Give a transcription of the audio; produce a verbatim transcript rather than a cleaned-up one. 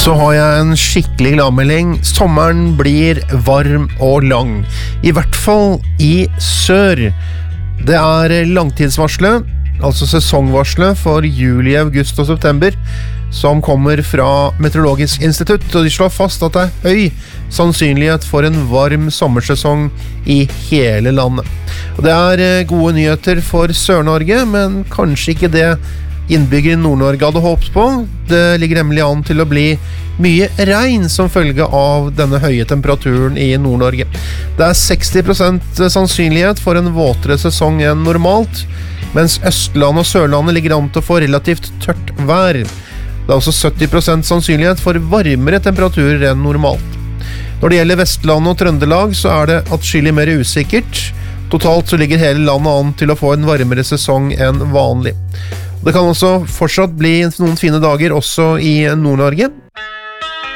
Så har jeg en skikkelig gladmelding. Sommeren blir varm og lang. I hvert fall i sør. Det er langtidsvarslet, altså sesongvarslet for juli, august og september, som kommer fra Meteorologisk institutt, og de slår fast at det er høy sannsynlighet for en varm sommersesong i hele landet. Og det er gode nyheter for Sør-Norge, men kanskje ikke det innbyggere i Nord-Norge hadde håpet på. Det ligger nemlig an til å bli mye regn som følge av denne høye temperaturen i Nord-Norge. Det er seksti prosent sannsynlighet for en våtere sesong enn normalt, mens Østlandet og Sørlandet ligger an til å få relativt tørt vær. Det er også sytti prosent sannsynlighet for varmere temperaturer enn normalt. Når det gjelder Vestlandet og Trøndelag, så er det atskillig mer usikkert. Totalt så ligger hele landet an til å få en varmere sesong enn vanlig. Det kan også fortsatt bli noen fine dager også i Nord-Norge.